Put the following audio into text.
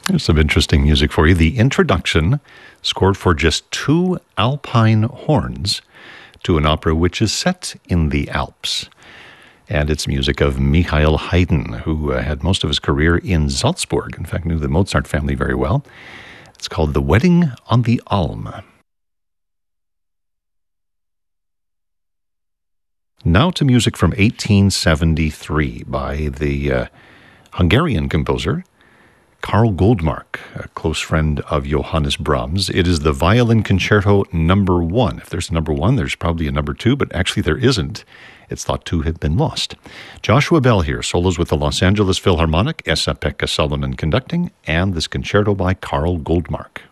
There's some interesting music for you. The introduction, scored for just 2 alpine horns, to an opera which is set in the Alps. And it's music of Michael Haydn, who had most of his career in Salzburg. In fact, knew the Mozart family very well. It's called The Wedding on the Alm. Now to music from 1873 by the Hungarian composer Karl Goldmark, a close friend of Johannes Brahms. It is the Violin Concerto number 1. If there's a number 1, there's probably a number 2, but actually there isn't. It's thought to have been lost. Joshua Bell here, solos with the Los Angeles Philharmonic, Esa-Pekka Salonen conducting, and this concerto by Karl Goldmark.